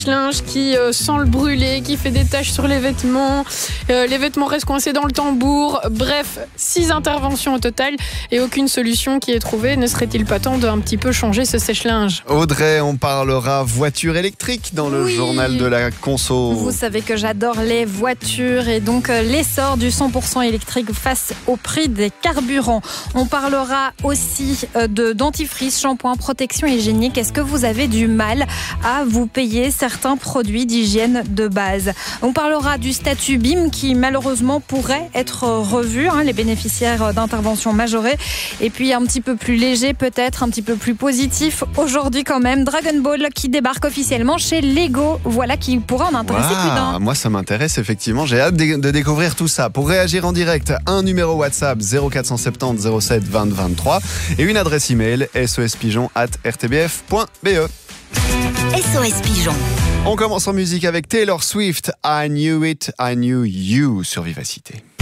linge qui sent le brûler, qui fait des taches sur les vêtements restent coincés dans le tambour. Bref, 6 interventions au total et aucune solution qui est trouvée. Ne serait-il pas temps d'un petit peu changer ce sèche-linge? Audrey, on parlera voiture électrique dans le journal de la conso. Vous savez que j'adore les voitures et donc l'essor du 100% électrique face au prix des carburants. On parlera aussi de dentifrice, shampoing, protection hygiénique. Est-ce que vous avez du mal à vous payer certains produits d'hygiène de base? On parlera du statut BIM qui malheureusement pourrait être revu, les bénéficiaires d'interventions majorées. Et puis un petit peu plus léger peut-être, un petit peu plus positif aujourd'hui quand même, Dragon Ball qui débarque officiellement chez Lego. Voilà qui pourra en intéresser plus d'un. Moi ça m'intéresse effectivement, j'ai hâte de découvrir tout ça. Pour réagir en direct, un numéro WhatsApp 0470 07 20 23 et une adresse email sospigeon@rtbf.be. SOS Pigeon. On commence en musique avec Taylor Swift, I Knew It, I Knew You sur Vivacité.